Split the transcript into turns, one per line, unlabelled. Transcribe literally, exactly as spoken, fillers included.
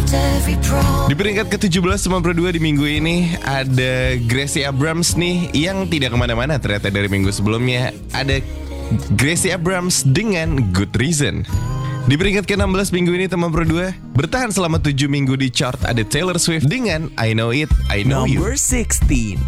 Di peringkat ke tujuh belas sembilan puluh dua di minggu ini ada Gracie Abrams nih yang tidak kemana-mana ternyata dari minggu sebelumnya. Ada Gracie Abrams dengan Good Reason. Di peringkat ke enam belas minggu ini teman berdua bertahan selama tujuh minggu di chart ada Taylor Swift dengan I Know It, I Know You.
Number sixteen.